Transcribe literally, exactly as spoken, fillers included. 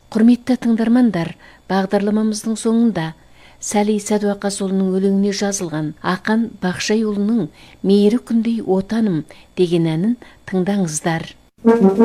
Құрметті тыңдармандар, бағдарламамыздың соңында Сәли Сәдуақасұлының өлеңіне жазылған Ақан Бақшайұлының «Мейірі күндей отаным» деген әнін тыңдаңыздар.